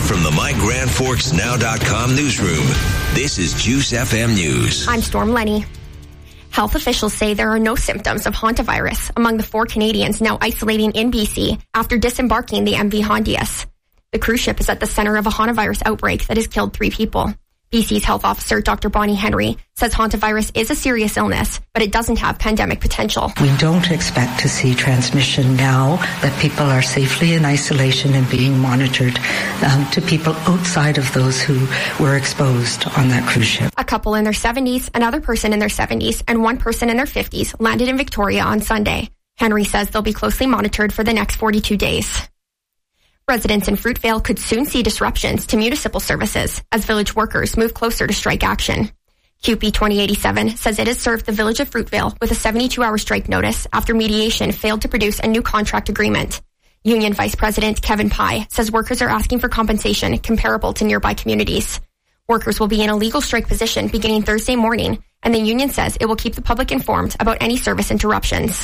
Live from the MyGrandForksNow.com newsroom, this is Juice FM News. I'm Storm Lenny. Health officials say there are no symptoms of hantavirus among the 4 Canadians now isolating in BC after disembarking the MV Hondius. The cruise ship is at the center of a hantavirus outbreak that has killed 3 people. BC's health officer, Dr. Bonnie Henry, says hantavirus is a serious illness, but it doesn't have pandemic potential. We don't expect to see transmission now that people are safely in isolation and being monitored to people outside of those who were exposed on that cruise ship. A couple in their 70s, another person in their 70s, and one person in their 50s landed in Victoria on Sunday. Henry says they'll be closely monitored for the next 42 days. Residents in Fruitvale could soon see disruptions to municipal services as village workers move closer to strike action. CUPE 2087 says it has served the village of Fruitvale with a 72-hour strike notice after mediation failed to produce a new contract agreement. Union Vice President Kevin Pye says workers are asking for compensation comparable to nearby communities. Workers will be in a legal strike position beginning Thursday morning, and the union says it will keep the public informed about any service interruptions.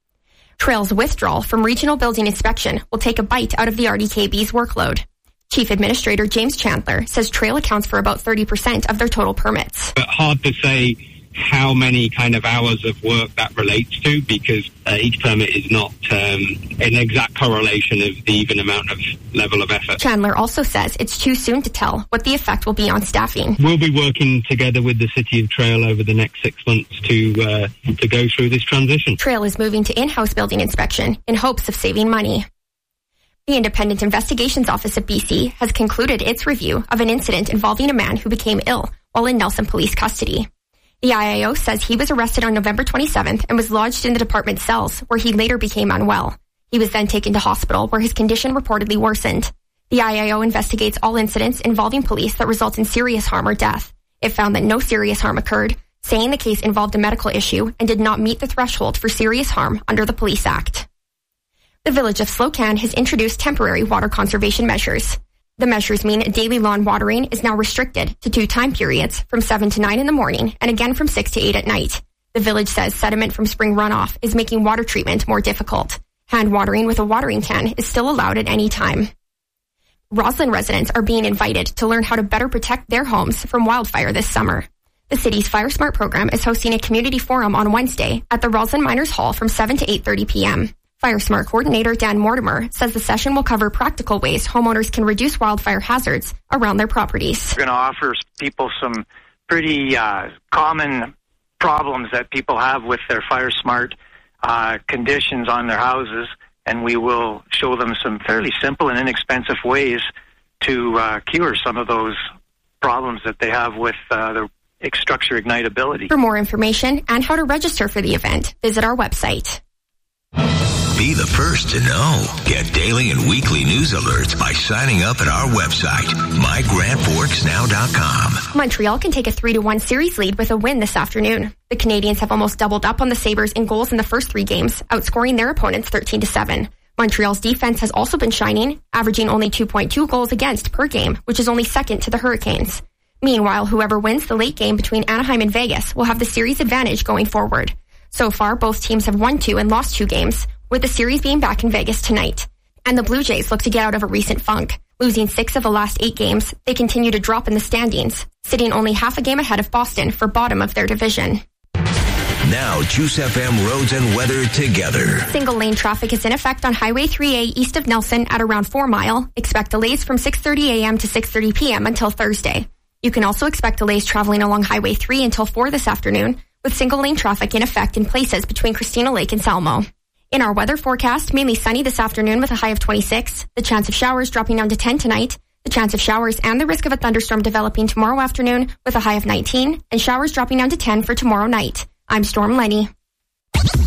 Trail's withdrawal from regional building inspection will take a bite out of the RDKB's workload. Chief Administrator James Chandler says Trail accounts for about 30% of their total permits. But hard to say how many kind of hours of work that relates to, because each permit is not an exact correlation of the even amount of level of effort. Chandler also says it's too soon to tell what the effect will be on staffing. We'll be working together with the City of Trail over the next 6 months to go through this transition. Trail is moving to in-house building inspection in hopes of saving money. The Independent Investigations Office of BC has concluded its review of an incident involving a man who became ill while in Nelson police custody. The IIO says he was arrested on November 27th and was lodged in the department cells, where he later became unwell. He was then taken to hospital, where his condition reportedly worsened. The IIO investigates all incidents involving police that result in serious harm or death. It found that no serious harm occurred, saying the case involved a medical issue and did not meet the threshold for serious harm under the Police Act. The village of Slocan has introduced temporary water conservation measures. The measures mean daily lawn watering is now restricted to 2 time periods, from 7 to 9 in the morning and again from 6 to 8 at night. The village says sediment from spring runoff is making water treatment more difficult. Hand watering with a watering can is still allowed at any time. Roslyn residents are being invited to learn how to better protect their homes from wildfire this summer. The city's Fire Smart program is hosting a community forum on Wednesday at the Roslyn Miners Hall from 7 to 8:30 p.m. Fire Smart coordinator Dan Mortimer says the session will cover practical ways homeowners can reduce wildfire hazards around their properties. We're going to offer people some pretty common problems that people have with their Fire Smart conditions on their houses, and we will show them some fairly simple and inexpensive ways to cure some of those problems that they have with their structure ignitability. For more information and how to register for the event, visit our website. Be the first to know. Get daily and weekly news alerts by signing up at our website, MyGrandForksNow.com. Montreal can take a 3-1 series lead with a win this afternoon. The Canadians have almost doubled up on the Sabres in goals in the first 3 games, outscoring their opponents 13-7. Montreal's defense has also been shining, averaging only 2.2 goals against per game, which is only second to the Hurricanes. Meanwhile, whoever wins the late game between Anaheim and Vegas will have the series advantage going forward. So far, both teams have won 2 and lost 2 games, with the series being back in Vegas tonight. And the Blue Jays look to get out of a recent funk. Losing 6 of the last 8 games, they continue to drop in the standings, sitting only half a game ahead of Boston for bottom of their division. Now, Juice FM roads and weather together. Single-lane traffic is in effect on Highway 3A east of Nelson at around 4 Mile. Expect delays from 6:30 a.m. to 6:30 p.m. until Thursday. You can also expect delays traveling along Highway 3 until 4 this afternoon, with single-lane traffic in effect in places between Christina Lake and Salmo. In our weather forecast, mainly sunny this afternoon with a high of 26. The chance of showers dropping down to 10 tonight. The chance of showers and the risk of a thunderstorm developing tomorrow afternoon with a high of 19. And showers dropping down to 10 for tomorrow night. I'm Storm Lenny.